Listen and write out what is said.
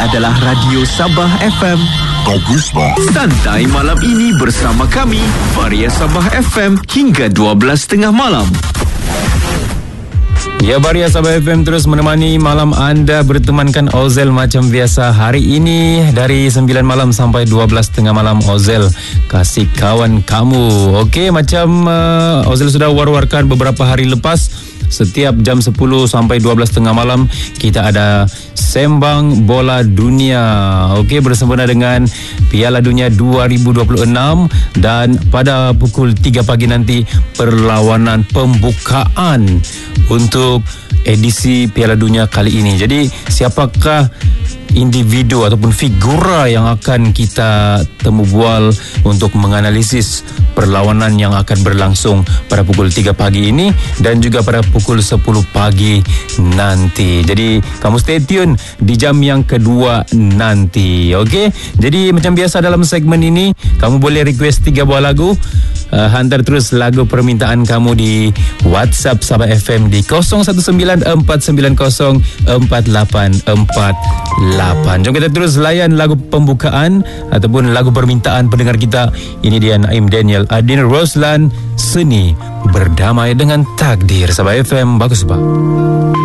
adalah Radio Sabah FM. Bagus, bah. Santai malam ini bersama kami, Varia Sabah FM hingga 12.30 malam. Ya, Varia Sabah FM terus menemani malam anda, bertemankan Ozel macam biasa. Hari ini dari 9 malam sampai 12.30 malam, Ozel kasih kawan kamu. Okey, macam Ozel sudah war-warkan beberapa hari lepas, setiap jam 10 sampai 12.30 malam kita ada Sembang Bola Dunia. Okey, bersempena dengan Piala Dunia 2026, dan pada pukul 3 pagi nanti perlawanan pembukaan untuk edisi Piala Dunia kali ini. Jadi siapakah individu ataupun figura yang akan kita temu bual untuk menganalisis perlawanan yang akan berlangsung pada pukul 3 pagi ini dan juga pada pukul 10 pagi nanti. Jadi kamu stay tune di jam yang kedua nanti. Okey? Jadi macam biasa dalam segmen ini, kamu boleh request 3 buah lagu. Hantar terus lagu permintaan kamu di WhatsApp Sabah FM di 0197490848. Jom kita terus layan lagu pembukaan ataupun lagu permintaan pendengar kita. Ini dia Naim Daniel, Adin Roslan, Seni Berdamai dengan Takdir. Sabah FM, bagus, Pak.